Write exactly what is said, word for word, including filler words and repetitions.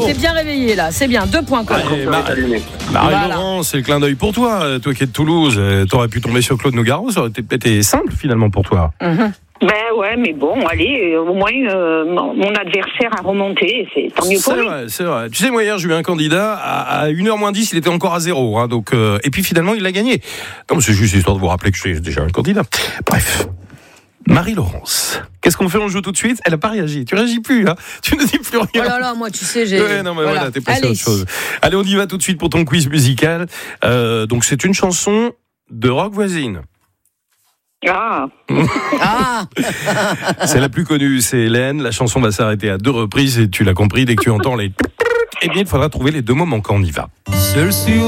s'est bien réveillé là, c'est bien, deux points quand même. Allez, Mar- allumé. Marie-Laurent, Voilà. c'est le clin d'œil pour toi. Toi qui es de Toulouse, euh, t'aurais pu tomber sur Claude Nougaro, ça aurait été, été simple finalement pour toi. Mhm. Ben ouais, mais bon, allez, euh, au moins euh, mon, mon adversaire a remonté, c'est tant mieux pour C'est lui. vrai, c'est vrai. Tu sais, moi hier, j'ai eu un candidat à, à une heure moins dix, il était encore à zéro. Hein, donc, euh, et puis finalement, il l'a gagné. Non, c'est juste histoire de vous rappeler que je suis déjà un candidat. Bref. Marie-Laurence, qu'est-ce qu'on fait? On joue tout de suite? Elle n'a pas réagi. Tu réagis plus, hein? Tu ne dis plus rien. Oh là là, moi tu sais, j'ai. Ouais, non, mais voilà, t'es passé à Allez. autre chose. Allez, on y va tout de suite pour ton quiz musical. Euh, donc, c'est une chanson de rock voisine. Ah, Ah, C'est la plus connue, c'est Hélène. La chanson va s'arrêter à deux reprises et tu l'as compris, dès que tu entends les... Eh bien, il faudra trouver les deux mots manquants. On y va. Seul sur